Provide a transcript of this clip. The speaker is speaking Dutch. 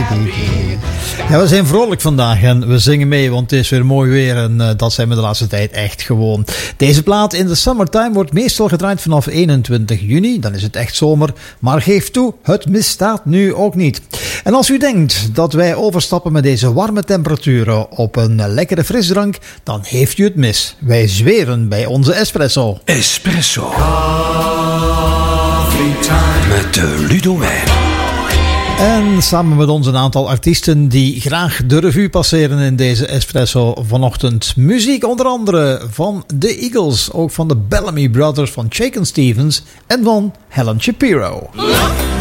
Ja, we zijn vrolijk vandaag en we zingen mee, want het is weer mooi weer en dat zijn we de laatste tijd echt gewoon. Deze plaat in de Summertime wordt meestal gedraaid vanaf 21 juni, dan is het echt zomer, maar geef toe, het misstaat nu ook niet. En als u denkt dat wij overstappen met deze warme temperaturen op een lekkere frisdrank, dan heeft u het mis. Wij zweren bij onze espresso. Espresso. Met Ludo Wijn. En samen met ons een aantal artiesten die graag de revue passeren in deze espresso vanochtend. Muziek onder andere van The Eagles, ook van de Bellamy Brothers, van Shakin' Stevens en van Helen Shapiro.